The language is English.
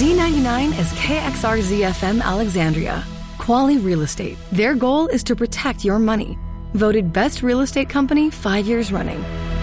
B99 is KXRZ-FM Alexandria. Quali Real Estate. Their goal is to protect your money. Voted Best Real Estate Company 5 years running.